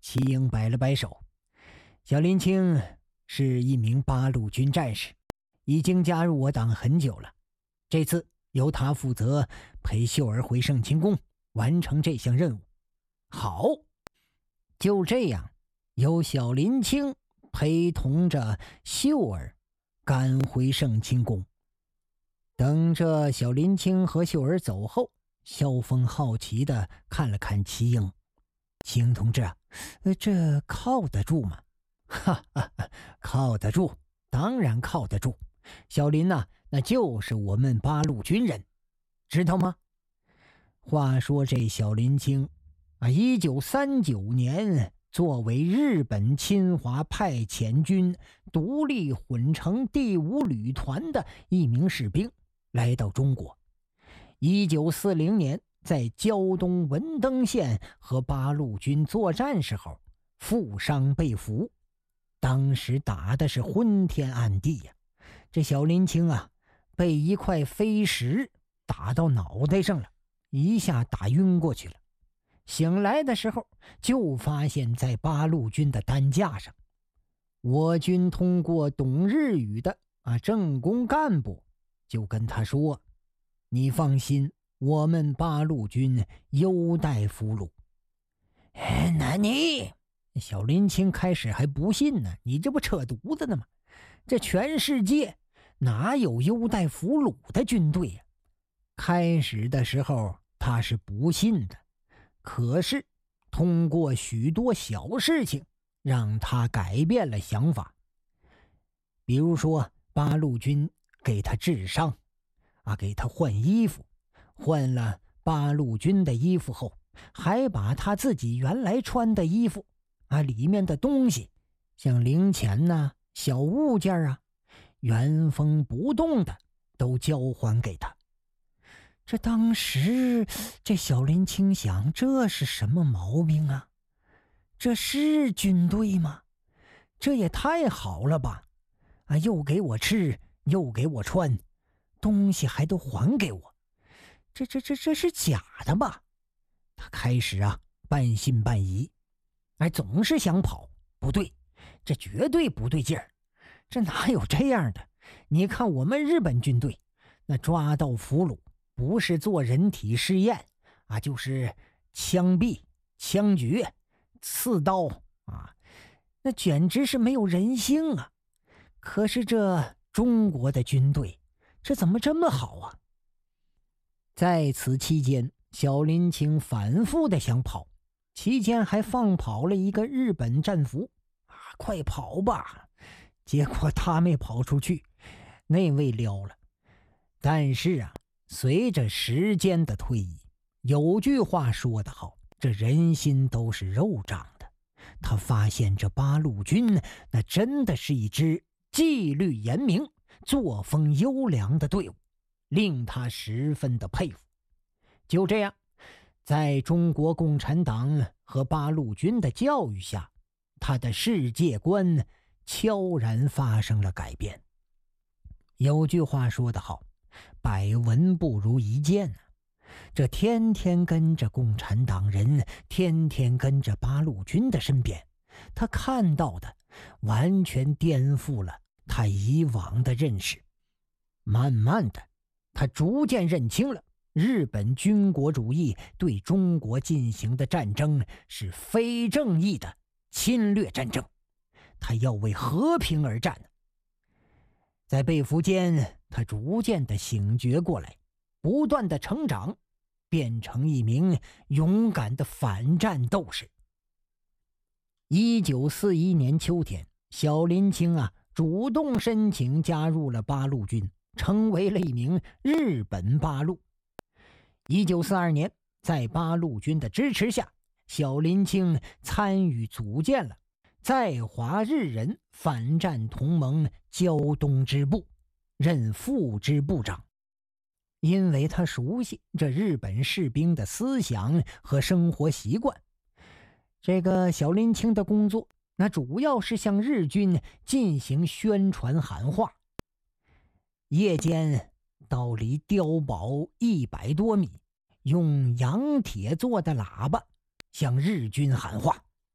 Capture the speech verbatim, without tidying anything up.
齐英摆了摆手，小林清是一名八路军战士，已经加入我党很久了。这次由他负责陪秀儿回圣清宫，完成这项任务。好，就这样，由小林清陪同着秀儿赶回圣清宫。等着小林清和秀儿走后，萧峰好奇地看了看齐英。齐英同志啊，这靠得住吗？哈哈哈，靠得住，当然靠得住。小林呐、啊，那就是我们八路军人，知道吗？话说这小林清啊，一九三九年作为日本侵华派遣军独立混成第五旅团的一名士兵来到中国。一九四零年在胶东文登县和八路军作战时候负伤被俘，当时打的是昏天暗地呀、啊！这小林清啊，被一块飞石打到脑袋上了，一下打晕过去了。醒来的时候，就发现在八路军的担架上。我军通过懂日语的啊政工干部就跟他说：“你放心，我们八路军优待俘虏。”哎，那你小林清开始还不信呢，你这不扯犊子呢吗？这全世界哪有优待俘虏的军队呀、啊？开始的时候他是不信的，可是通过许多小事情让他改变了想法。比如说八路军给他治伤啊，给他换衣服，换了八路军的衣服后，还把他自己原来穿的衣服啊里面的东西，像零钱呐、小物件啊，原封不动的都交还给他。这当时这小林清想，这是什么毛病啊？这是军队吗？这也太好了吧！啊，又给我吃，又给我穿，东西还都还给我，这这这这是假的吧？他开始啊半信半疑，哎，总是想跑，不对，这绝对不对劲儿，这哪有这样的？你看我们日本军队，那抓到俘虏不是做人体试验啊，就是枪毙、枪决、刺刀啊，那简直是没有人性啊！可是这中国的军队，这怎么这么好啊？在此期间，小林清反复的想跑，期间还放跑了一个日本战俘啊，快跑吧！结果他没跑出去，那位撩了。但是啊，随着时间的推移，有句话说得好，这人心都是肉长的。他发现这八路军那真的是一支纪律严明、作风优良的队伍，令他十分的佩服。就这样，在中国共产党和八路军的教育下，他的世界观悄然发生了改变。有句话说得好，百闻不如一见啊！这天天跟着共产党人，天天跟着八路军的身边，他看到的完全颠覆了他以往的认识。慢慢的，他逐渐认清了日本军国主义对中国进行的战争是非正义的侵略战争，他要为和平而战。在被俘间，他逐渐的醒觉过来，不断的成长，变成一名勇敢的反战斗士。一九四一年秋天，小林清啊主动申请加入了八路军，成为了一名日本八路。一九四二年，在八路军的支持下，小林清参与组建了在华日人反战同盟胶东支部，任副支部长。因为他熟悉这日本士兵的思想和生活习惯，这个小林清的工作那主要是向日军进行宣传喊话。夜间到离碉堡一百多米，用洋铁做的喇叭向日军喊话。